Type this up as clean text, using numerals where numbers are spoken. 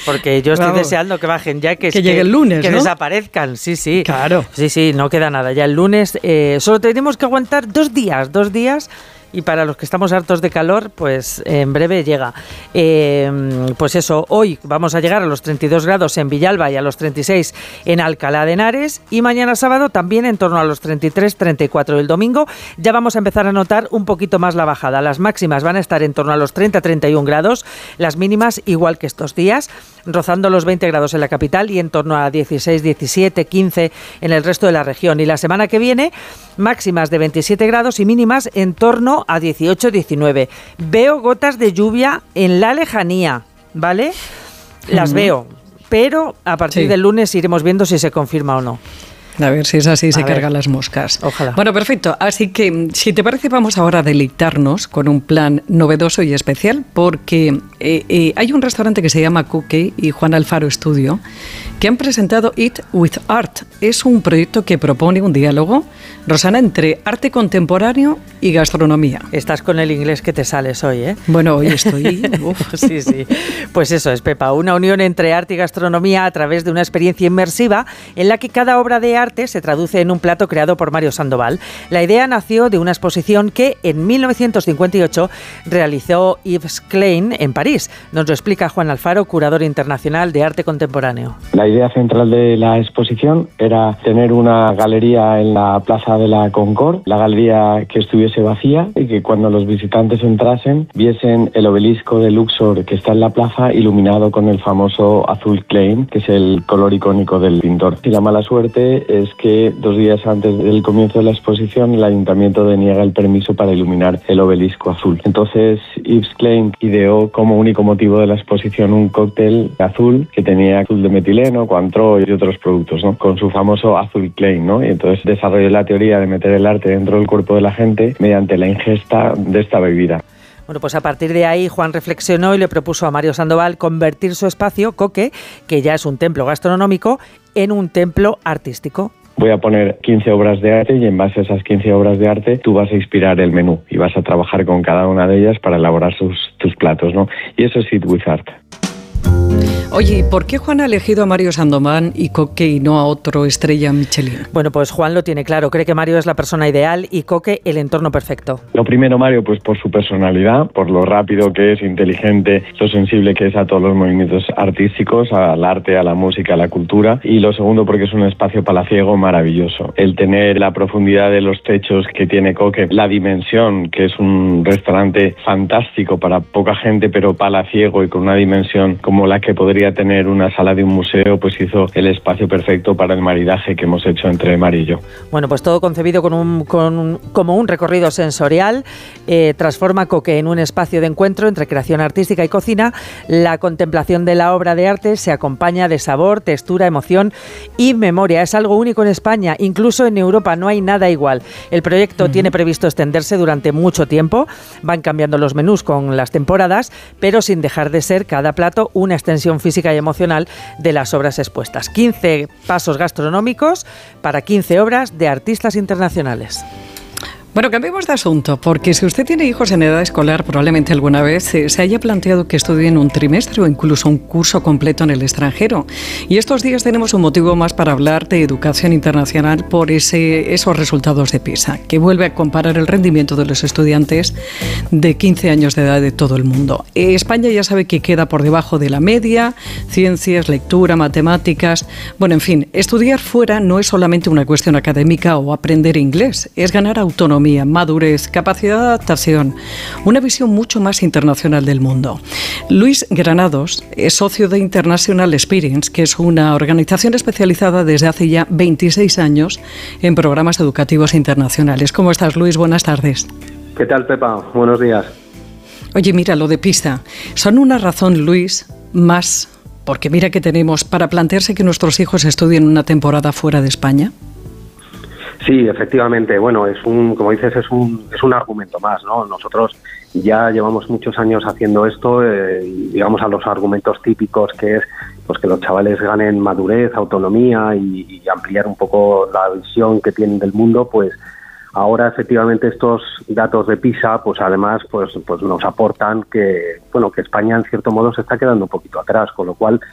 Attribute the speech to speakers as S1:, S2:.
S1: Porque yo estoy deseando que bajen ya, que
S2: llegue el lunes,
S1: que
S2: ¿no?
S1: Desaparezcan, sí.
S2: Claro.
S1: Sí, no queda nada. Ya el lunes solo tenemos que aguantar 2 días. Y para los que estamos hartos de calor, pues en breve llega. Pues eso, hoy vamos a llegar a los 32 grados en Villalba y a los 36 en Alcalá de Henares, y mañana sábado también en torno a los 33, 34. El domingo ya vamos a empezar a notar un poquito más la bajada. Las máximas van a estar en torno a los 30, 31 grados, las mínimas igual que estos días, rozando los 20 grados en la capital y en torno a 16, 17, 15 en el resto de la región. Y la semana que viene, máximas de 27 grados y mínimas en torno a 18, 19. Veo gotas de lluvia en la lejanía, ¿vale? Las veo, pero a partir del lunes iremos viendo si se confirma o no.
S2: A ver si es así, se cargan las moscas.
S1: Ojalá.
S2: Bueno, perfecto. Así que, si te parece, vamos ahora a deleitarnos con un plan novedoso y especial, porque hay un restaurante que se llama Coque y Juan Alfaro Studio, que han presentado Eat with Art. Es un proyecto que propone un diálogo, Rosana, entre arte contemporáneo y gastronomía.
S1: Estás con el inglés que te sales hoy, ¿eh?
S2: Bueno, hoy estoy...
S1: Sí. Pues eso es, Pepa, una unión entre arte y gastronomía a través de una experiencia inmersiva en la que cada obra de arte se traduce en un plato creado por Mario Sandoval. La idea nació de una exposición que en 1958 realizó Yves Klein en París. Nos lo explica Juan Alfaro, curador internacional de arte contemporáneo.
S3: La idea central de la exposición era tener una galería en la Plaza de la Concorde, la galería que estuviese vacía y que cuando los visitantes entrasen viesen el obelisco de Luxor que está en la plaza iluminado con el famoso azul Klein, que es el color icónico del pintor. Y la mala suerte es que 2 días antes del comienzo de la exposición el ayuntamiento deniega el permiso para iluminar el obelisco azul. Entonces Yves Klein ideó como único motivo de la exposición un cóctel azul que tenía azul de metileno, cointreau y otros productos, ¿no? Con su famoso azul Klein, ¿no? Y entonces desarrolló la teoría de meter el arte dentro del cuerpo de la gente mediante la ingesta de esta bebida.
S1: Bueno, pues a partir de ahí Juan reflexionó y le propuso a Mario Sandoval convertir su espacio, Coque, que ya es un templo gastronómico, en un templo artístico.
S3: Voy a poner 15 obras de arte y en base a esas 15 obras de arte tú vas a inspirar el menú y vas a trabajar con cada una de ellas para elaborar tus platos, ¿no? Y eso es Eat with Art.
S2: Oye, ¿y por qué Juan ha elegido a Mario Sandoval y Coque y no a otro estrella Michelin?
S1: Bueno, pues Juan lo tiene claro, cree que Mario es la persona ideal y Coque el entorno perfecto.
S3: Lo primero, Mario, pues por su personalidad, por lo rápido que es, inteligente, lo sensible que es a todos los movimientos artísticos, al arte, a la música, a la cultura. Y lo segundo, porque es un espacio palaciego maravilloso. El tener la profundidad de los techos que tiene Coque, la dimensión, que es un restaurante fantástico para poca gente, pero palaciego y con una dimensión como la que podría tener una sala de un museo, pues hizo el espacio perfecto para el maridaje que hemos hecho entre Mario y yo.
S1: Bueno, pues todo concebido como un recorrido sensorial, transforma Coque en un espacio de encuentro entre creación artística y cocina. La contemplación de la obra de arte se acompaña de sabor, textura, emoción y memoria. Es algo único en España, incluso en Europa no hay nada igual. El proyecto tiene previsto extenderse durante mucho tiempo, van cambiando los menús con las temporadas, pero sin dejar de ser cada plato una extensión física y emocional de las obras expuestas. 15 pasos gastronómicos para 15 obras de artistas internacionales.
S2: Bueno, cambiemos de asunto, porque si usted tiene hijos en edad escolar, probablemente alguna vez se haya planteado que estudien un trimestre o incluso un curso completo en el extranjero. Y estos días tenemos un motivo más para hablar de educación internacional por esos resultados de PISA, que vuelve a comparar el rendimiento de los estudiantes de 15 años de edad de todo el mundo. España ya sabe que queda por debajo de la media, ciencias, lectura, matemáticas. Bueno, en fin, estudiar fuera no es solamente una cuestión académica o aprender inglés, es ganar autonomía, madurez, capacidad de adaptación, una visión mucho más internacional del mundo. Luis Granados es socio de International Experience, que es una organización especializada desde hace ya 26 años en programas educativos internacionales. ¿Cómo estás, Luis? Buenas tardes.
S4: ¿Qué tal, Pepa? Buenos días.
S2: Oye, mira, lo de PISA, ¿son una razón, Luis, más, porque mira que tenemos, para plantearse que nuestros hijos estudien una temporada fuera de España?
S4: Sí, efectivamente. Bueno, como dices, es un argumento más, ¿no? Nosotros ya llevamos muchos años haciendo esto, digamos a los argumentos típicos, que es pues que los chavales ganen madurez, autonomía y ampliar un poco la visión que tienen del mundo, pues ahora efectivamente estos datos de PISA, pues además pues nos aportan que España en cierto modo se está quedando un poquito atrás, con lo cual